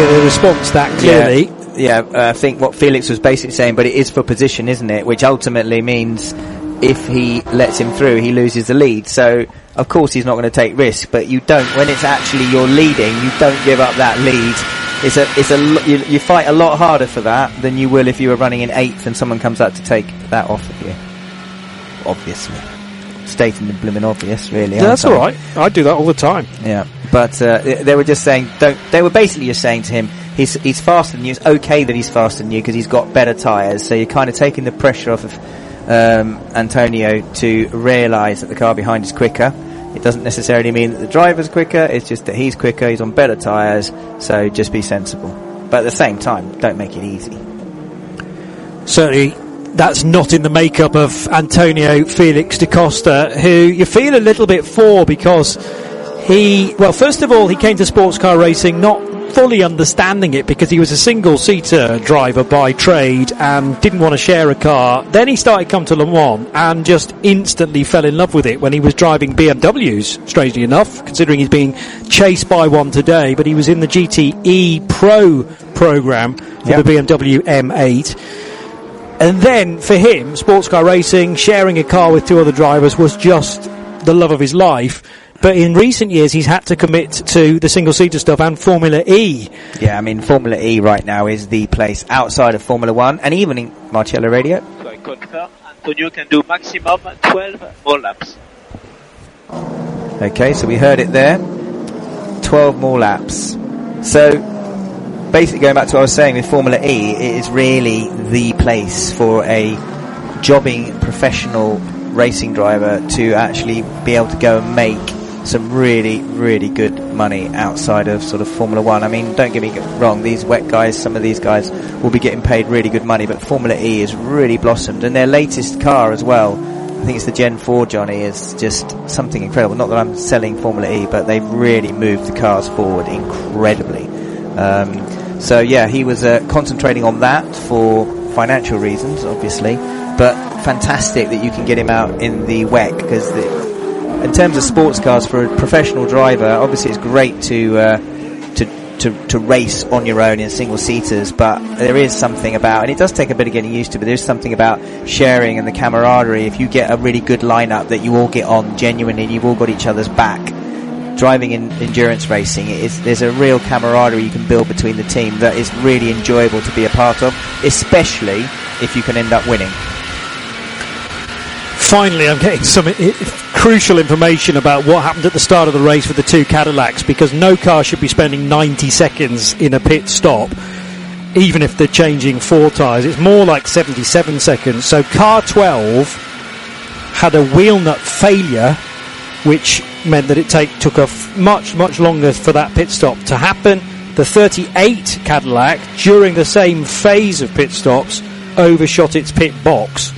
hear the response that clearly. I think what Felix was basically saying, but it is for position, isn't it? Which ultimately means if he lets him through, he loses the lead. So, of course, he's not going to take risks, but you don't, when it's actually you're leading, you don't give up that lead. You fight a lot harder for that than you will if you were running in 8th and someone comes out to take that off of you. Obviously. Stating the blooming obvious, really. Yeah, that's alright. I do that all the time. Yeah. But they were just saying, they were basically just saying to him, he's faster than you. It's okay that he's faster than you because he's got better tyres. So you're kind of taking the pressure off of Antonio to realise that the car behind is quicker. It doesn't necessarily mean that the driver's quicker, it's just that he's quicker, he's on better tyres, so just be sensible. But at the same time, don't make it easy. Certainly, that's not in the makeup of Antonio Felix da Costa, who you feel a little bit for because first of all, he came to sports car racing not fully understanding it because he was a single-seater driver by trade and didn't want to share a car. Then he started come to Le Mans and just instantly fell in love with it when he was driving BMWs, strangely enough, considering he's being chased by one today, but he was in the GTE Pro program for the BMW M8. And then, for him, sports car racing, sharing a car with 2 other drivers was just the love of his life. But in recent years, he's had to commit to the single-seater stuff and Formula E. Yeah, I mean, Formula E right now is the place outside of Formula 1, and even in Marcello Radio. So I confirm Antonio can do maximum 12 more laps. Okay, so we heard it there. 12 more laps. So, basically going back to what I was saying with Formula E, it is really the place for a jobbing professional racing driver to actually be able to go and make some really, really good money outside of sort of Formula 1. I mean, don't get me wrong, these wet guys, some of these guys will be getting paid really good money, but Formula E has really blossomed, and their latest car as well, I think it's the Gen 4, Johnny, is just something incredible. Not that I'm selling Formula E, but they've really moved the cars forward incredibly. So yeah, he was concentrating on that for financial reasons, obviously, but fantastic that you can get him out in the WEC, because in terms of sports cars for a professional driver, obviously it's great to race on your own in single seaters, but there is something about, and it does take a bit of getting used to, but there's something about sharing and the camaraderie. If you get a really good lineup that you all get on genuinely, you've all got each other's back. Driving in endurance racing, there's a real camaraderie you can build between the team that is really enjoyable to be a part of, especially if you can end up winning. Finally, I'm getting some crucial information about what happened at the start of the race with the 2 Cadillacs, because no car should be spending 90 seconds in a pit stop, even if they're changing 4 tyres. It's more like 77 seconds. So car 12 had a wheel nut failure, which meant that it took much longer for that pit stop to happen. The 38 Cadillac, during the same phase of pit stops, overshot its pit box.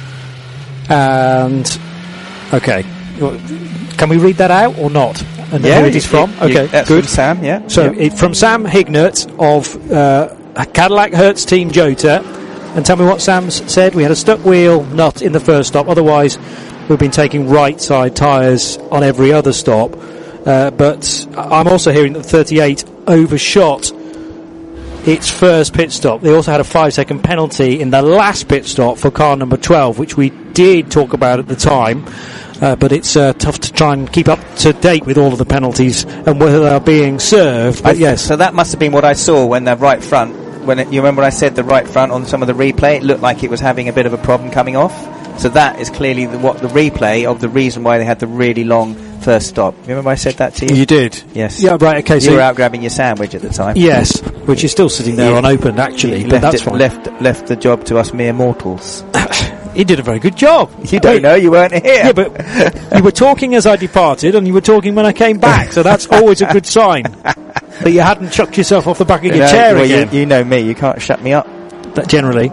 And okay, can we read that out or not? And who it is from? Okay, that's good. From Sam, yeah. So from Sam Hignett of Cadillac Hertz Team Jota. And tell me what Sam said. We had a stuck wheel nut in the first stop. Otherwise, we've been taking right side tyres on every other stop. But I'm also hearing that 38 overshot its first pit stop. They also had a 5-second penalty in the last pit stop for car number 12, which we did talk about at the time. But it's tough to try and keep up to date with all of the penalties and whether they're being served. But yes. So that must have been what I saw when the right front, you remember when I said the right front on some of the replay, it looked like it was having a bit of a problem coming off. So that is clearly the replay of the reason why they had the really long first stop. Remember I said that to you? You did. Yes. Yeah, right, okay. You were out grabbing your sandwich at the time. Yes, which is still sitting there unopened, actually, but that's fine. Left the job to us mere mortals. He did a very good job. You don't know, you weren't here. Yeah, but you were talking as I departed, and you were talking when I came back, so that's always a good sign. That you hadn't chucked yourself off the back of your chair again. You know me, you can't shut me up. But generally.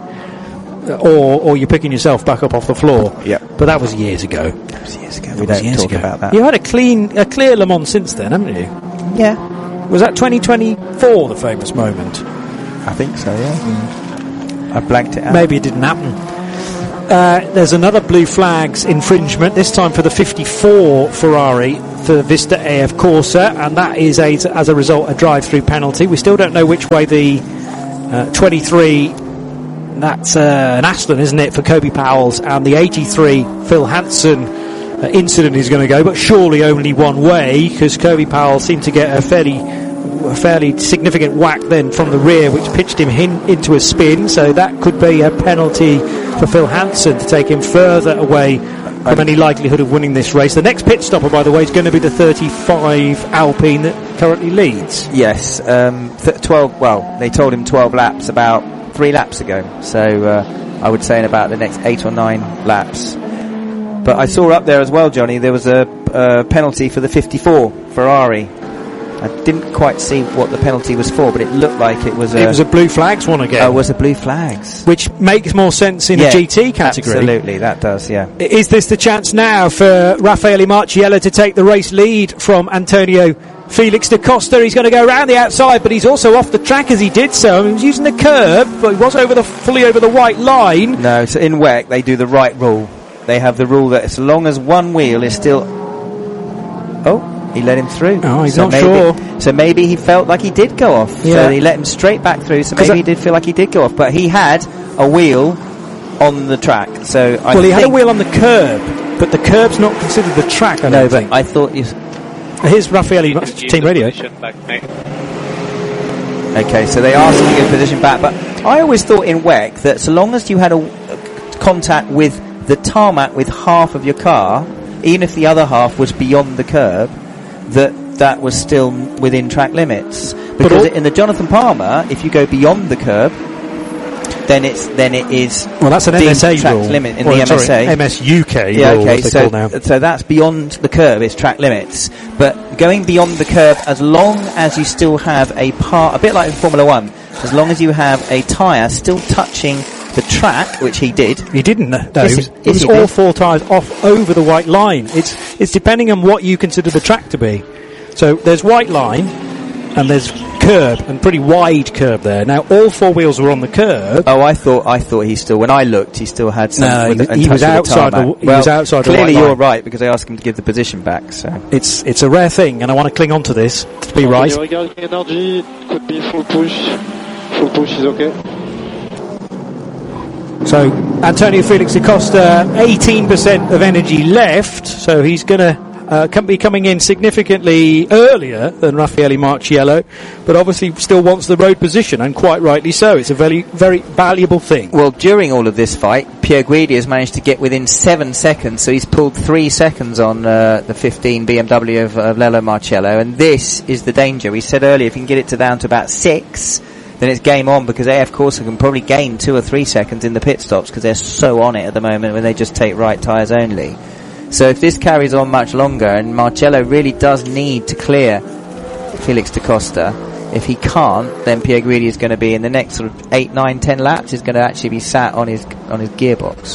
Or you're picking yourself back up off the floor. Yeah. But that was years ago. That was years ago. We don't talk about that. You had a clear Le Mans since then, haven't you? Yeah. Was that 2024, the famous moment? I think so, yeah. I blanked it out. Maybe it didn't happen. There's another blue flags infringement, this time for the 54 Ferrari. for Vista AF Corsa, and that is as a result a drive-through penalty. We still don't know which way the 23, that's an Aston, isn't it, for Kobe Powell's, and the 83 Phil Hansen incident is going to go, but surely only one way, because Kobe Powell seemed to get a fairly significant whack then from the rear, which pitched him into a spin, so that could be a penalty for Phil Hansen to take him further away from any likelihood of winning this race. The next pit stopper, by the way, is going to be the 35 Alpine that currently leads. Yes, 12. Well, they told him 12 laps about 3 laps ago, so I would say in about the next 8 or 9 laps. But I saw up there as well, Johnny, there was a penalty for the 54 Ferrari. I didn't quite see what the penalty was for, but it looked like it was a blue flags one again. Oh, it was a blue flags. Which makes more sense in a GT category. Absolutely, that does, yeah. Is this the chance now for Raffaele Marciello to take the race lead from Antonio Felix da Costa? He's going to go around the outside, but he's also off the track as he did so. He was using the curb, but he was fully over the white line. No, so in WEC they do the right rule. They have the rule that as long as one wheel is still... Oh, he let him through. Oh, he's not sure. So maybe he felt like he did go off. Yeah. So he let him straight back through, so maybe he did feel like he did go off. But he had a wheel on the track. So he had a wheel on the curb, but the curb's not considered the track, I don't think. But I thought... Here's Raffaele, Team Radio. Okay, so they asked him to give position back. But I always thought in WEC that so long as you had a contact with the tarmac with half of your car, even if the other half was beyond the curb, that was still within track limits. Because in the Jonathan Palmer, if you go beyond the curb, then it is that's an MSA track rule limit in the MSA. MS UK yeah, rule, okay, now. So that's beyond the curb, it's track limits. But going beyond the curb, as long as you still have a bit like in Formula 1, as long as you have a tyre still touching the track, which he did. He didn't. No, it was all 4 tyres off over the white line. It's depending on what you consider the track to be. So there's white line, and there's curb, and pretty wide curb there. Now all 4 wheels were on the curb. Oh, I thought he still. When I looked, he still had some. No, he was outside. He was outside. Clearly, the white you're right because I asked him to give the position back. So it's a rare thing, and I want to cling on to this to be right. Energy, it could be full push. Full push is okay. So Antonio Felix da Costa, 18% of energy left, so he's going to be coming in significantly earlier than Raffaele Marciello, but obviously still wants the road position, and quite rightly so. It's a very, very valuable thing. Well, during all of this fight, Pierre Guidi has managed to get within 7 seconds, so he's pulled 3 seconds on the 15 BMW of Lello Marciello, and this is the danger. We said earlier, if you can get it down to about 6... then it's game on, because AF Corsa can probably gain 2 or 3 seconds in the pit stops because they're so on it at the moment when they just take right tyres only. So if this carries on much longer, and Marciello really does need to clear Felix da Costa, if he can't, then Pierre Guidi is going to be in the next sort of 8, 9, 10 laps, is going to actually be sat on his gearbox.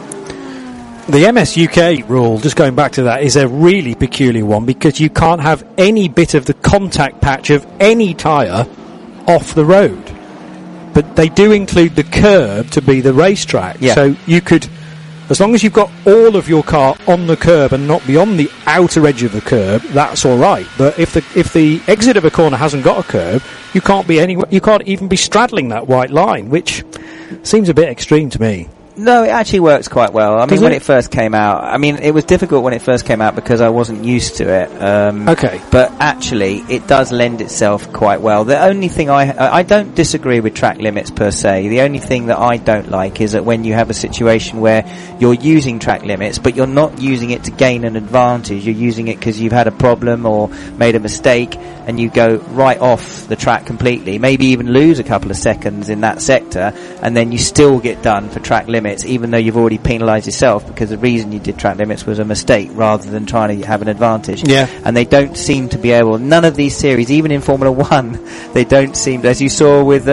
The MS UK rule, just going back to that, is a really peculiar one because you can't have any bit of the contact patch of any tyre off the road, but they do include the curb to be the racetrack. Yeah. So you could, as long as you've got all of your car on the curb and not beyond the outer edge of the curb, that's all right. But if the exit of a corner hasn't got a curb, you can't be anywhere. You can't even be straddling that white line, which seems a bit extreme to me. No, it actually works quite well. I mean, when it first came out, it was difficult when it first came out because I wasn't used to it. Okay. But actually, it does lend itself quite well. The only thing I don't disagree with track limits per se. The only thing that I don't like is that when you have a situation where you're using track limits, but you're not using it to gain an advantage, you're using it because you've had a problem or made a mistake, and you go right off the track completely, maybe even lose a couple of seconds in that sector, and then you still get done for track limits, even though you've already penalised yourself because the reason you did track limits was a mistake rather than trying to have an advantage. Yeah. And they don't seem to be able, none of these series, even in Formula 1, they don't seem, as you saw with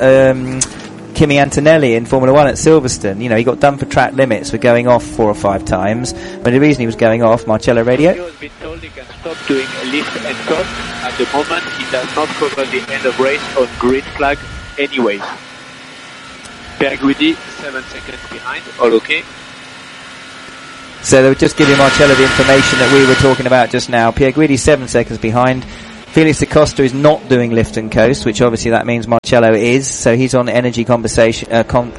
Kimi Antonelli in Formula 1 at Silverstone, he got done for track limits for going off 4 or 5 times, but the reason he was going off, Marciello Radio. He has been told he can stop doing a lift and cut. At the moment, he does not cover the end of race on green flag anyways. Pierre Guidi, 7 seconds behind, all okay. So they were just giving Marcello the information that we were talking about just now. Pierre Guidi 7 seconds behind. Felix da Costa is not doing lift and coast, which obviously that means Marcello is. So he's on energy conservation.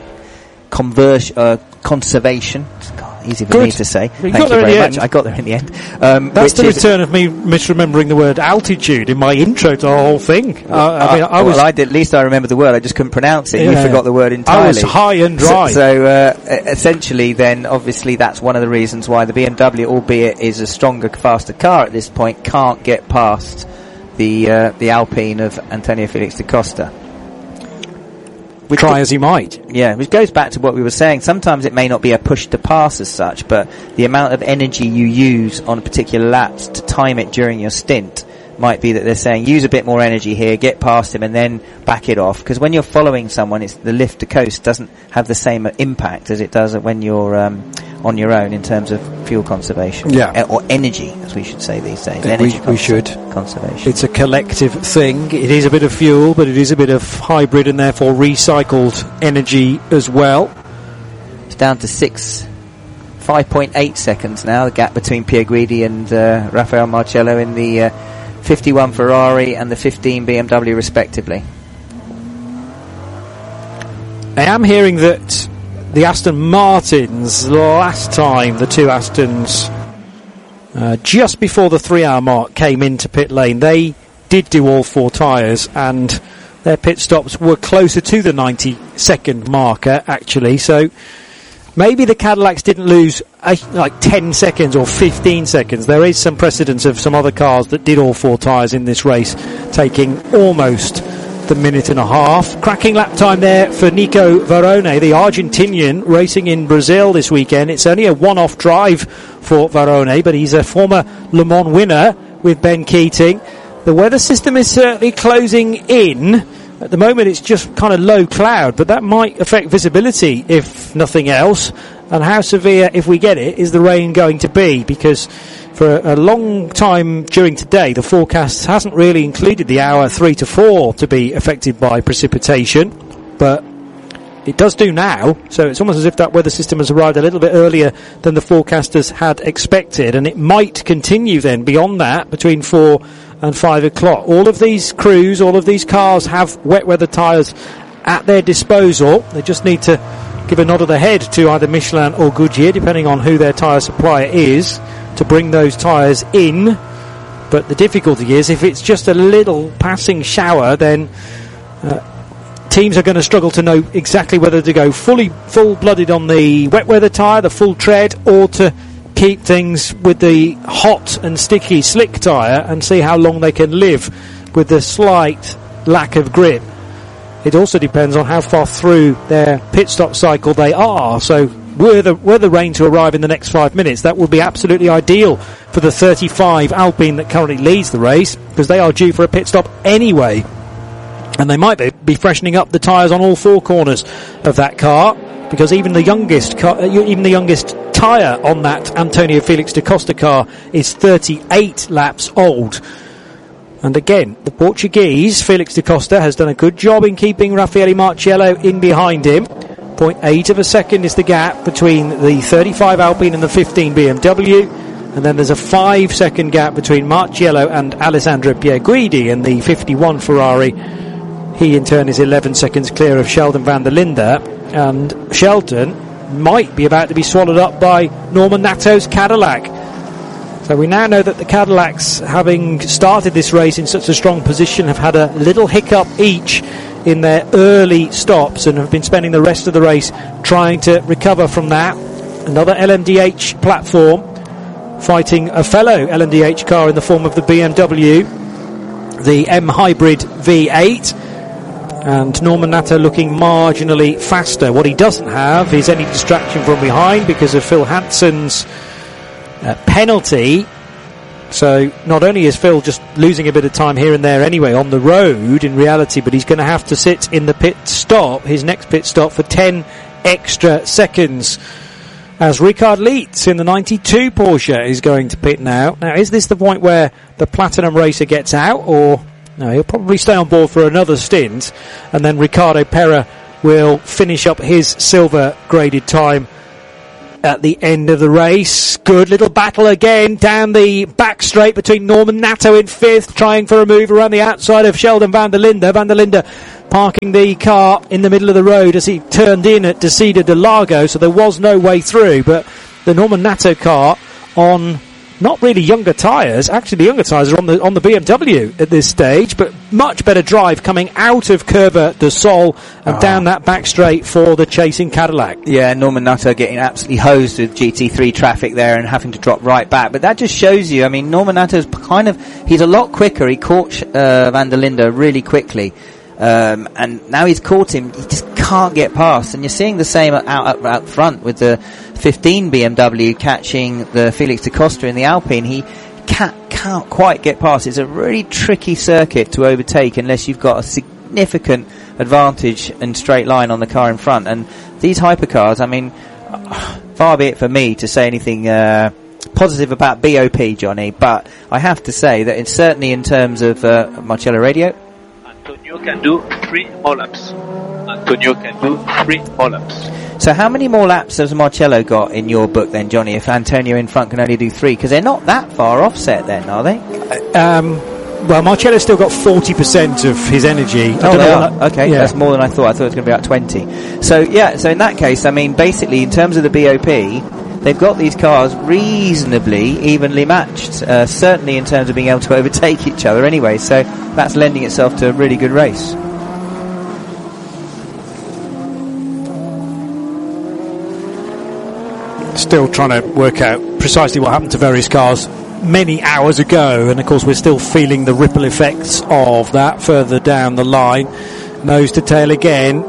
God, easy for me to say. Thank you very much. I got there in the end. That's the return of me misremembering the word altitude in my intro to the whole thing. At least I remember the word. I just couldn't pronounce it. Yeah. You forgot the word entirely. I was high and dry. So essentially, then obviously that's one of the reasons why the BMW, albeit is a stronger, faster car at this point, can't get past the Alpine of Antonio Felix da Costa. Try as he might. Yeah, which goes back to what we were saying. Sometimes it may not be a push to pass as such, but the amount of energy you use on a particular lap to time it during your stint might be that they're saying use a bit more energy here, get past him, and then back it off. Because when you're following someone, it's the lift to coast doesn't have the same impact as it does when you're on your own in terms of fuel conservation. Yeah. Or energy, as we should say these days. We should. Conservation. It's a collective thing. It is a bit of fuel, but it is a bit of hybrid and therefore recycled energy as well. It's down to 5.8 seconds now, the gap between Pierre Guidi and Rafael Marcello in the 51 Ferrari and the 15 BMW respectively. I am hearing that the Aston Martins, last time the two Astons, just before the 3 hour mark came into pit lane, they did do all 4 tyres and their pit stops were closer to the 90-second marker actually, so maybe the Cadillacs didn't lose like 10 seconds or 15 seconds. There is some precedence of some other cars that did all 4 tyres in this race, taking almost the minute and a half. Cracking lap time there for Nico Varrone, the Argentinian racing in Brazil this weekend. It's only a one-off drive for Varrone, but he's a former Le Mans winner with Ben Keating. The weather system is certainly closing in. At the moment it's just kind of low cloud, but that might affect visibility if nothing else. And how severe, if we get it, is the rain going to be? Because for a long time during today, the forecast hasn't really included the hour 3 to 4 to be affected by precipitation, but it does do now. So it's almost as if that weather system has arrived a little bit earlier than the forecasters had expected, and it might continue then beyond that between 4 and 5 o'clock. All of these crews, all of these cars have wet weather tyres at their disposal. They just need to give a nod of the head to either Michelin or Goodyear, depending on who their tyre supplier is, to bring those tyres in. But the difficulty is, if it's just a little passing shower, then teams are going to struggle to know exactly whether to go full-blooded on the wet weather tyre, the full tread, or to keep things with the hot and sticky slick tyre and see how long they can live with the slight lack of grip. It also depends on how far through their pit stop cycle they are. So were the rain to arrive in the next 5 minutes, that would be absolutely ideal for the 35 Alpine that currently leads the race, because they are due for a pit stop anyway. And they might be freshening up the tyres on all 4 corners of that car, because even the youngest tyre on that Antonio Felix da Costa car is 38 laps old. And again, the Portuguese, Felix da Costa, has done a good job in keeping Raffaele Marcello in behind him. 0.8 of a second is the gap between the 35 Alpine and the 15 BMW. And then there's a 5-second gap between Marcello and Alessandro Pierre Guidi and the 51 Ferrari. He in turn is 11 seconds clear of Sheldon van der Linde. And Sheldon might be about to be swallowed up by Norman Natto's Cadillac. So we now know that the Cadillacs, having started this race in such a strong position, have had a little hiccup each in their early stops and have been spending the rest of the race trying to recover from that. Another LMDH platform fighting a fellow LMDH car in the form of the BMW, the M Hybrid V8. And Norman Natter looking marginally faster. What he doesn't have is any distraction from behind because of Phil Hansen's penalty. So not only is Phil just losing a bit of time here and there anyway on the road in reality, but he's going to have to sit in the pit stop, his next pit stop, for 10 extra seconds, as Richard Lietz in the 92 Porsche is going to pit now. Now, is this the point where the Platinum racer gets out, or no? He'll probably stay on board for another stint, and then Ricardo Pera will finish up his silver graded time at the end of the race. Good little battle again down the back straight between Norman Nato in 5th, trying for a move around the outside of Sheldon van der Linde. Van der Linde parking the car in the middle of the road as he turned in at Desida de Largo, so there was no way through. But the Norman Nato car on not really younger tyres. Actually, the younger tyres are on the BMW at this stage, but much better drive coming out of Curva de Sol and down that back straight for the chasing Cadillac. Yeah, Norman Nutter getting absolutely hosed with GT3 traffic there and having to drop right back. But that just shows you, I mean, Norman Nutter's he's a lot quicker. He caught Van der Linde really quickly. And now he's caught him, he just can't get past. And you're seeing the same out front with the 15 BMW catching the Felix da Costa in the Alpine. He can't quite get past. It's a really tricky circuit to overtake unless you've got a significant advantage in straight line on the car in front. And these hypercars, I mean, far be it for me to say anything positive about BOP, Johnny, but I have to say that it's certainly in terms of Marcello Radio. Antonio can do 3 more laps. So how many more laps has Marcello got in your book then, Johnny, if Antonio in front can only do 3? Because they're not that far offset then, are they? Well, Marcello's still got 40% of his energy. Okay, yeah. That's more than I thought. I thought it was going to be about 20. So, yeah, so in that case, I mean, basically, in terms of the BOP, they've got these cars reasonably evenly matched, certainly in terms of being able to overtake each other anyway. So that's lending itself to a really good race. Still trying to work out precisely what happened to various cars many hours ago, and of course we're still feeling the ripple effects of that further down the line. Nose to tail again.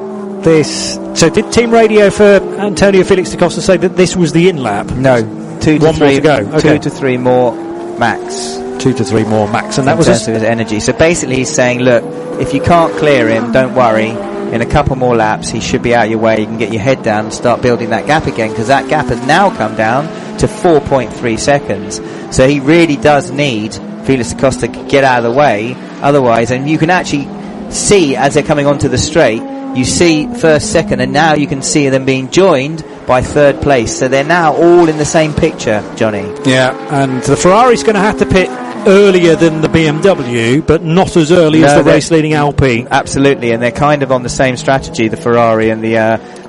So did Team Radio for Antonio Felix da Costa say that this was the in-lap? No, 2 to 3 more to go. Okay. 2 to 3 more max. 2 to 3 more max, and that was his energy. So basically he's saying, look, if you can't clear him, don't worry. In a couple more laps, he should be out of your way. You can get your head down and start building that gap again, because that gap has now come down to 4.3 seconds. So he really does need Felix da Costa to get out of the way. Otherwise, and you can actually see as they're coming onto the straight, you see first, second, and now you can see them being joined by third place. So they're now all in the same picture, Johnny. Yeah, and the Ferrari's going to have to pit earlier than the BMW, but not as early as the race-leading Alpine. Absolutely, and they're kind of on the same strategy, the Ferrari and the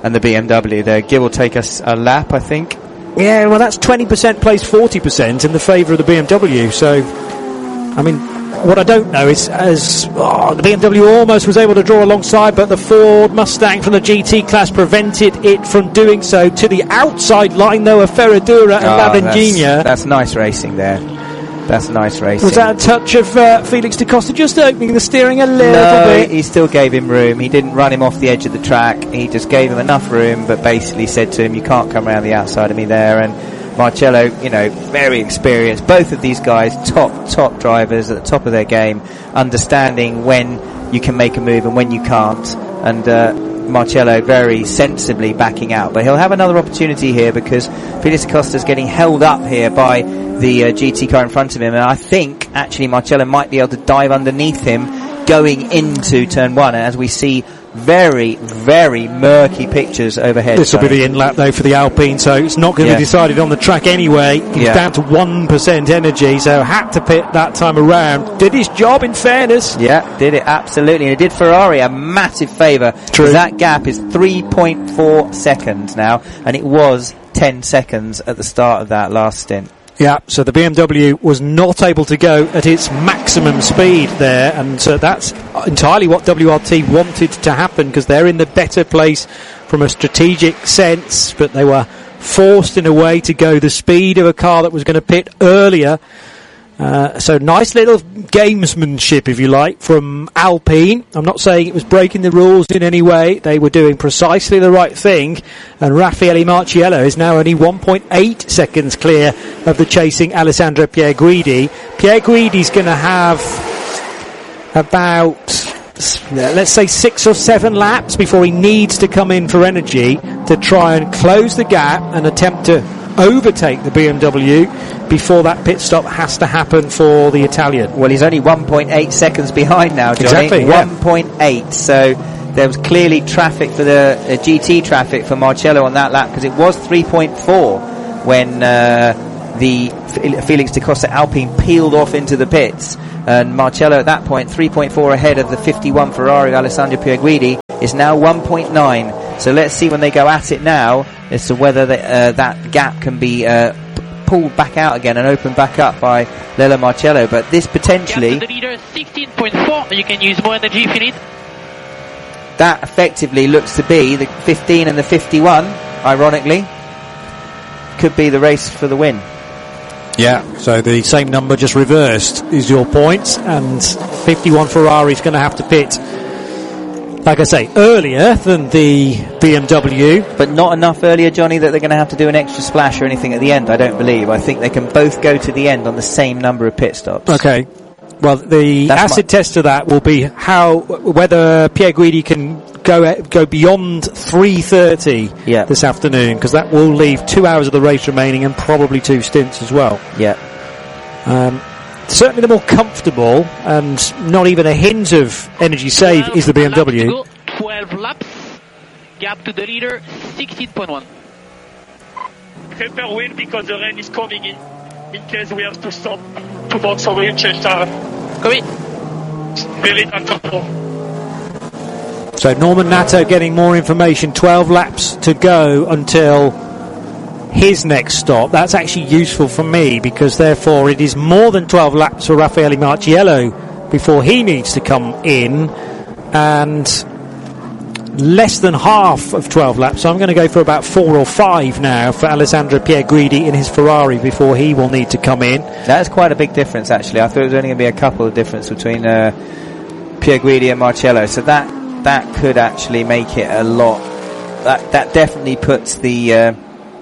BMW. They give or take us a lap, I think. Yeah, well, that's 20% plays 40% in the favour of the BMW. So, I mean, what I don't know is, the BMW almost was able to draw alongside, but the Ford Mustang from the GT class prevented it from doing so. To the outside line, though, of Ferradura and Lavagna. That's nice racing there. That's nice racing. Was that a touch of Felix da Costa just opening the steering a little bit? He still gave him room. He didn't run him off the edge of the track. He just gave him enough room, but basically said to him, you can't come around the outside of me there. And Marcello, very experienced. Both of these guys, top drivers at the top of their game, understanding when you can make a move and when you can't. And Marcello very sensibly backing out. But he'll have another opportunity here because Felix da Costa's getting held up here by the GT car in front of him. And I think, actually, Marcello might be able to dive underneath him going into turn 1. And as we see very, very murky pictures overhead. This will be the in-lap, though, for the Alpine, so it's not going to be decided on the track anyway. He's down to 1% energy, so had to pit that time around. Did his job, in fairness. Yeah, did it, absolutely. And it did Ferrari a massive favour. True. That gap is 3.4 seconds now, and it was 10 seconds at the start of that last stint. Yeah, so the BMW was not able to go at its maximum speed there, and that's entirely what WRT wanted to happen, because they're in the better place from a strategic sense, but they were forced in a way to go the speed of a car that was going to pit earlier. So nice little gamesmanship, if you like, from Alpine. I'm not saying it was breaking the rules in any way. They were doing precisely the right thing. And Raffaele Marciello is now only 1.8 seconds clear of the chasing Alessandro Pierguidi. Pierguidi's going to have about, let's say, 6 or 7 laps before he needs to come in for energy to try and close the gap and attempt to overtake the BMW before that pit stop has to happen for the Italian. Well, he's only 1.8 seconds behind now, Johnny. Exactly, 1.8. So there was clearly traffic for the GT traffic for Marcello on that lap, because it was 3.4 when the Felix da Costa Alpine peeled off into the pits, and Marcello at that point 3.4 ahead of the 51 Ferrari Alessandro Pierguidi, is now 1.9. So let's see when they go at it now as to whether that gap can be pulled back out again and opened back up by Lello Marcello. But this potentially, the leader 16.4. You can use more energy if you need. That effectively looks to be the 15 and the 51, ironically, could be the race for the win. Yeah, so the same number just reversed is your point, and 51 Ferrari is going to have to pit, like I say, earlier than the BMW. But not enough earlier, Johnny, that they're going to have to do an extra splash or anything at the end, I don't believe. I think they can both go to the end on the same number of pit stops. Okay. Well, the acid test of that will be whether Pierguidi can go beyond 3:30 this afternoon, because that will leave 2 hours of the race remaining and probably 2 stints as well. Yeah. Certainly the more comfortable and not even a hint of energy save is the BMW. 12 laps, gap to the leader 16.1. Prepare wheel because the rain is coming in case we have to stop to box some wheel change tire. Come in. Very uncomfortable. So Norman Nato getting more information, 12 laps to go until his next stop. That's actually useful for me, because therefore it is more than 12 laps for Raffaele Marciello before he needs to come in, and less than half of 12 laps. So I'm going to go for about 4 or 5 now for Alessandro Pierguidi in his Ferrari before he will need to come in. That's quite a big difference, actually. I thought it was only going to be a couple of difference between Pierguidi and Marcello, so that could actually make it a lot. That definitely puts the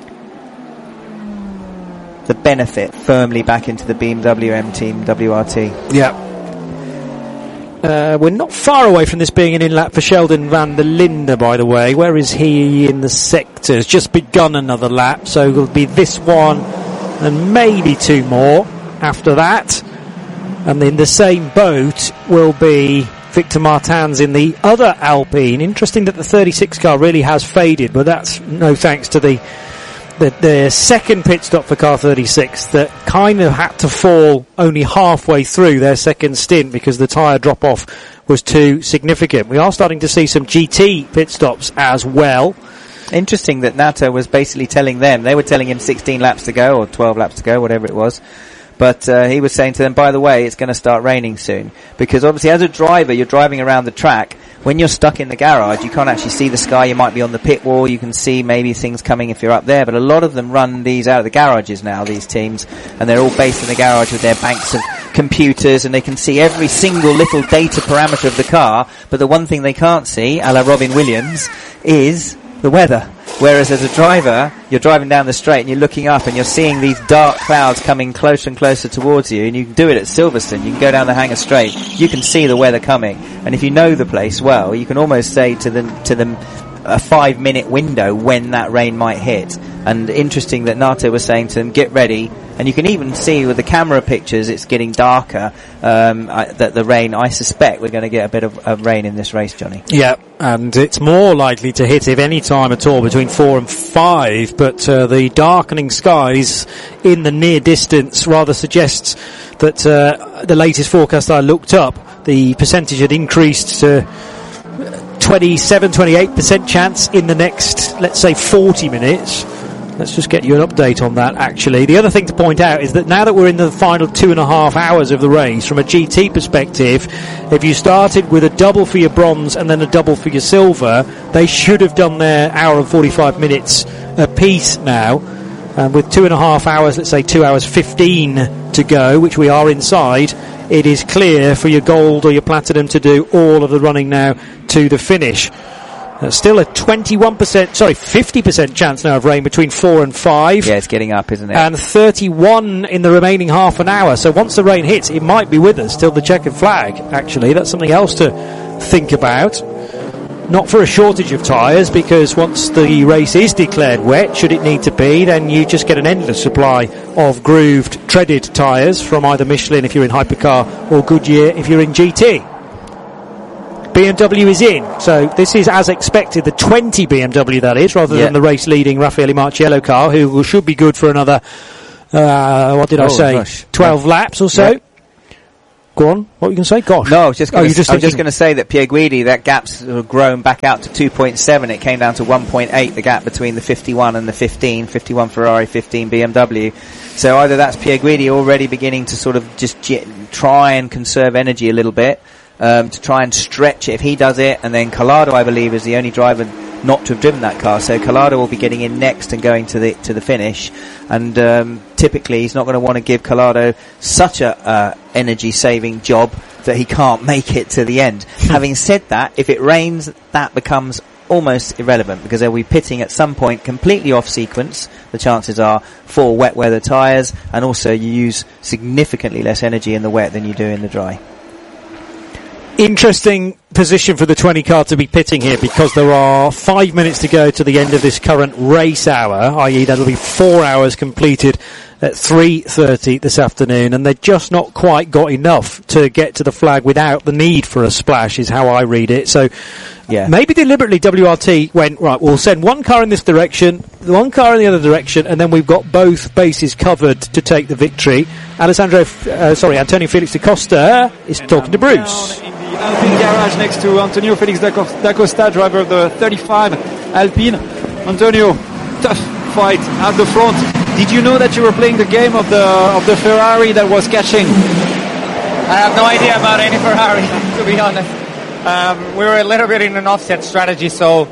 benefit firmly back into the BMW M Team WRT. Yeah. We're not far away from this being an in-lap for Sheldon van der Linde, by the way. Where is he in the sectors? Just begun another lap, so it'll be this one and maybe 2 more after that. And in the same boat will be Victor Martins in the other Alpine. Interesting that the 36 car really has faded, but that's no thanks to the second pit stop for car 36 that kind of had to fall only halfway through their second stint because the tyre drop off was too significant. We are starting to see some GT pit stops as well. Interesting that Nato was basically telling them, they were telling him 16 laps to go or 12 laps to go, whatever it was. But he was saying to them, by the way, it's going to start raining soon. Because obviously as a driver, you're driving around the track. When you're stuck in the garage, you can't actually see the sky. You might be on the pit wall. You can see maybe things coming if you're up there. But a lot of them run these out of the garages now, these teams. And they're all based in the garage with their banks of computers. And they can see every single little data parameter of the car. But the one thing they can't see, a la Robin Williams, is the weather. Whereas as a driver, you're driving down the straight and you're looking up and you're seeing these dark clouds coming closer and closer towards you, and you can do it at Silverstone. You can go down the Hangar Straight. You can see the weather coming. And if you know the place well, you can almost say to them a 5-minute window when that rain might hit. And interesting that Nato was saying to them, get ready. And you can even see with the camera pictures, it's getting darker, that the rain, I suspect we're going to get a bit of rain in this race, Johnny. Yeah, and it's more likely to hit, if any time at all, between 4 and 5, but the darkening skies in the near distance rather suggests that the latest forecast I looked up, the percentage had increased to 28% chance in the next, let's say, 40 minutes. Let's just get you an update on that, actually. The other thing to point out is that now that we're in the final 2.5 hours of the race, from a GT perspective, if you started with a double for your bronze and then a double for your silver, they should have done their hour and 45 minutes apiece now. And with 2.5 hours, let's say 2 hours 15 to go, which we are inside, it is clear for your gold or your platinum to do all of the running now to the finish. Still a 50% chance now of rain between 4 and 5. Yeah, it's getting up, isn't it? And 31 in the remaining half an hour. So once the rain hits, it might be with us till the checkered flag, actually. That's something else to think about. Not for a shortage of tyres, because once the race is declared wet, should it need to be, then you just get an endless supply of grooved, treaded tyres from either Michelin if you're in Hypercar or Goodyear if you're in GT. BMW is in. So this is, as expected, the 20 BMW, that is, rather than the race-leading Raffaele Marciello car, who should be good for another, 12 laps or so. Yeah. Go on, what were you going to say? Gosh. No, I was just going to say that Pierre Guidi, that gap's sort of grown back out to 2.7. It came down to 1.8, the gap between the 51 and the 15 Ferrari, 15 BMW. So either that's Pierre Guidi already beginning to sort of just try and conserve energy a little bit, to try and stretch it if he does it, and then Collado, I believe, is the only driver not to have driven that car, so Collado will be getting in next and going to the finish, and typically he's not going to want to give Collado such a energy saving job that he can't make it to the end. Having said that, if it rains, that becomes almost irrelevant, because they'll be pitting at some point completely off sequence, the chances are, for wet weather tyres, and also you use significantly less energy in the wet than you do in the dry. Interesting position for the 20 car to be pitting here, because there are 5 minutes to go to the end of this current race hour, i.e. that'll be 4 hours completed at 3:30 this afternoon, and they've just not quite got enough to get to the flag without the need for a splash, is how I read it. So maybe deliberately WRT went, right, we'll send one car in this direction, one car in the other direction, and then we've got both bases covered to take the victory. Antonio Felix da Costa is talking to Bruce. In the Alpine garage next to Antonio Felix da Costa, driver of the 35 Alpine. Antonio, tough fight at the front. Did you know that you were playing the game of the Ferrari that was catching? I have no idea about any Ferrari, to be honest. We were a little bit in an offset strategy, so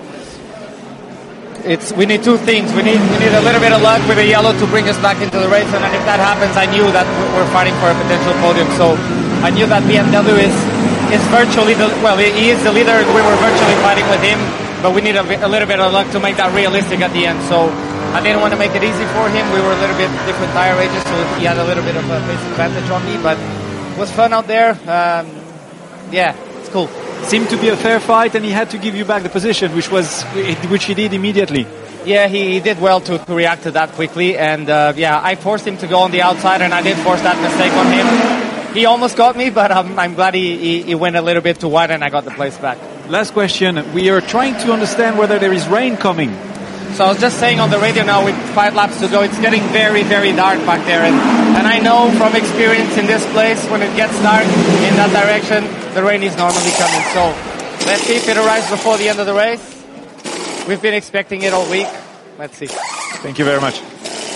we need two things. We need a little bit of luck with the yellow to bring us back into the race, and then if that happens, I knew that we're fighting for a potential podium. So I knew that BMW is virtually he is the leader. We were virtually fighting with him, but we need a little bit of luck to make that realistic at the end. So I didn't want to make it easy for him. We were a little bit different tire ranges, so he had a little bit of a pace advantage on me, but it was fun out there. It's cool. Seemed to be a fair fight, and he had to give you back the position, which he did immediately. Yeah, he did well to react to that quickly, and I forced him to go on the outside, and I did force that mistake on him. He almost got me, but I'm glad he went a little bit too wide, and I got the place back. Last question. We are trying to understand whether there is rain coming. So I was just saying on the radio now, with 5 laps to go, it's getting very, very dark back there. And I know from experience in this place, when it gets dark in that direction, the rain is normally coming. So let's see if it arrives before the end of the race. We've been expecting it all week. Let's see. Thank you very much.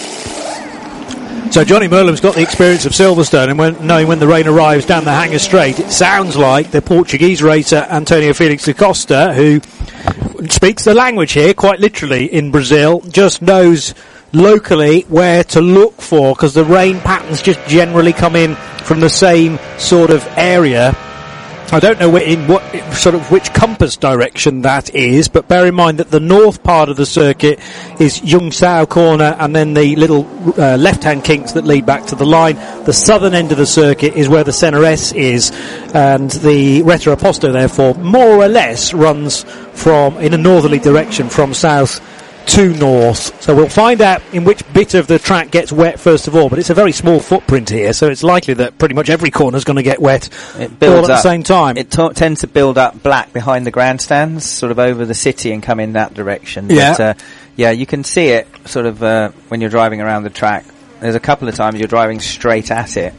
So Johnny Merlim's got the experience of Silverstone, and knowing when the rain arrives down the Hangar Straight, it sounds like the Portuguese racer Antonio Felix da Costa, who speaks the language here quite literally in Brazil, just knows locally where to look for, because the rain patterns just generally come in from the same sort of area. I don't know which compass direction that is, but bear in mind that the north part of the circuit is Jungsau corner, and then the little left-hand kinks that lead back to the line. The southern end of the circuit is where the Senna S is, and the Retro Aposto, therefore, more or less runs in a northerly direction from south to north. So we'll find out in which bit of the track gets wet first of all, but it's a very small footprint here, so it's likely that pretty much every corner is going to get wet all at the same time. It tends to build up black behind the grandstands, sort of over the city, and come in that direction. Yeah. But, you can see it sort of when you're driving around the track. There's a couple of times you're driving straight at it,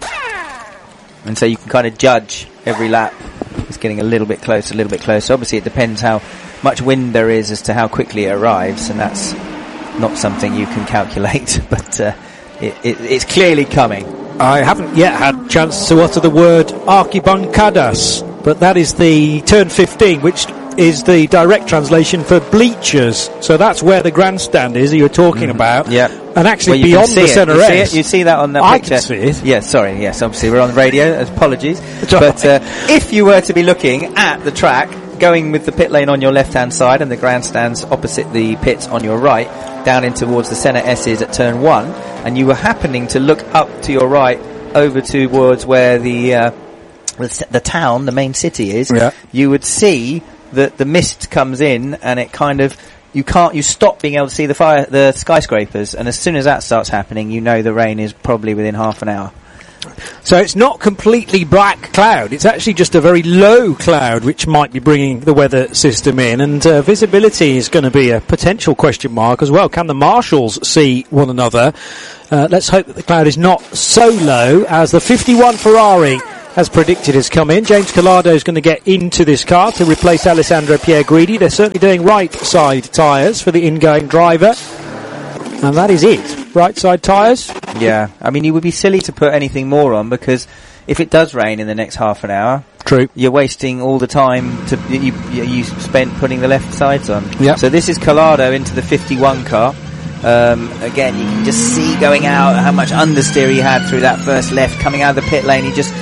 and so you can kind of judge every lap. It's getting a little bit closer, Obviously it depends how much wind there is as to how quickly it arrives, and that's not something you can calculate, but it's clearly coming. I haven't yet had a chance to utter the word arquibancadas, but that is the turn 15, which is the direct translation for bleachers. So that's where the grandstand is you were talking about. Yeah. And actually beyond the Senna S. You see that on that picture? I can see it. Yes, obviously we're on the radio, apologies. But if you were to be looking at the track, going with the pit lane on your left-hand side and the grandstands opposite the pits on your right, down in towards the Senna S's at turn 1, and you were happening to look up to your right over towards where the town, the main city is, you would see that the mist comes in, and it kind of, you stop being able to see the skyscrapers, and as soon as that starts happening, you know the rain is probably within half an hour. So it's not completely black cloud. It's actually just a very low cloud, which might be bringing the weather system in. And visibility is going to be a potential question mark as well. Can the marshals see one another? Let's hope that the cloud is not so low as the 51 Ferrari as predicted has come in. James Collado is going to get into this car to replace Alessandro Pierguidi. They're certainly doing right side tyres for the ingoing driver. And that is it. Right side tyres. Yeah, I mean, you would be silly to put anything more on, because if it does rain in the next half an hour, true, you're wasting all the time you spent putting the left sides on. Yep. So this is Collado into the 51 car. Again, you can just see going out how much understeer he had through that first left. Coming out of the pit lane, he just...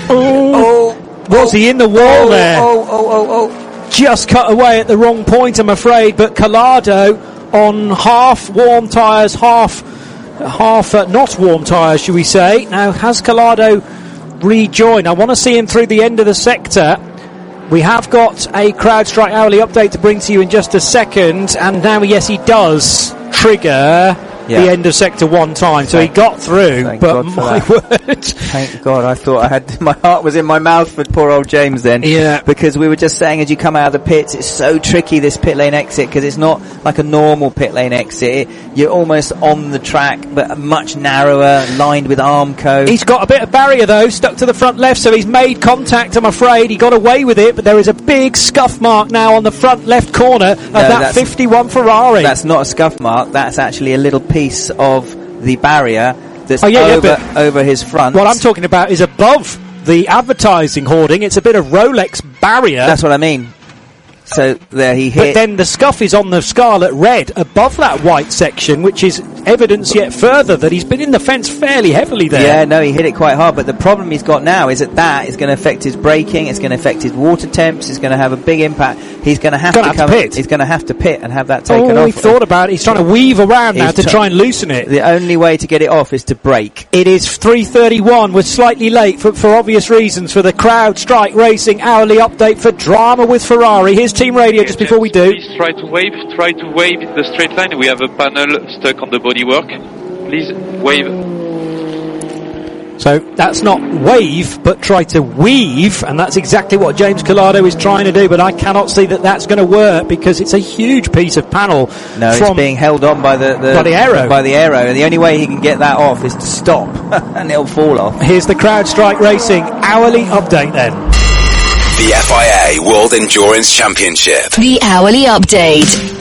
Was he in the wall there? Just cut away at the wrong point, I'm afraid. But Collado on half warm tyres, half not warm tyres, should we say. Now, has Collado rejoined? I want to see him through the end of the sector. We have got a CrowdStrike hourly update to bring to you in just a second. And now, yes, he does trigger the end of sector one time. So he got through, but my word. Thank God. I thought I had, my heart was in my mouth for poor old James then. Yeah. Because we were just saying, as you come out of the pits, it's so tricky, this pit lane exit, because it's not like a normal pit lane exit. You're almost on the track, but much narrower, lined with Armco. He's got a bit of barrier though, stuck to the front left, so he's made contact, I'm afraid. He got away with it, but there is a big scuff mark now on the front left corner of that 51 Ferrari. That's not a scuff mark, that's actually a little piece of the barrier that's over his front. What I'm talking about is above the advertising hoarding. It's a bit of Rolex barrier. That's what I mean. So there he hit. But then the scuff is on the scarlet red above that white section, which is evidence yet further that he's been in the fence fairly heavily there. Yeah, no, he hit it quite hard. But the problem he's got now is that is going to affect his braking. It's going to affect his water temps. It's going to have a big impact. He's going to have to pit. He's going to have to pit and have that taken off. He thought about it. He's trying to weave around now to try and loosen it. The only way to get it off is to brake. It is 3:31. We're slightly late for obvious reasons for the CrowdStrike Racing hourly update for Drama with Ferrari. Here's Team Radio just before we do. Please try to wave in the straight line. We have a panel stuck on the bodywork. Please wave. So that's not wave, but try to weave, and that's exactly what James Collado is trying to do, but I cannot see that that's going to work because it's a huge piece of panel. No, it's being held on by the aero. By the aero, and the only way he can get that off is to stop, and it'll fall off. Here's the CrowdStrike Racing hourly update then. The FIA World Endurance Championship. The hourly update.